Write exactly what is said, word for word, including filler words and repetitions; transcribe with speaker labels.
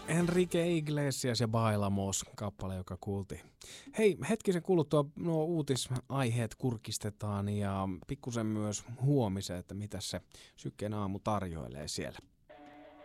Speaker 1: Enrique Iglesias ja Bailamos, kappale, joka kuultiin. Hei, hetkisen kuluttua nuo uutisaiheet kurkistetaan ja pikkusen myös huomiseen, että mitä se Sykkeen aamu tarjoilee siellä.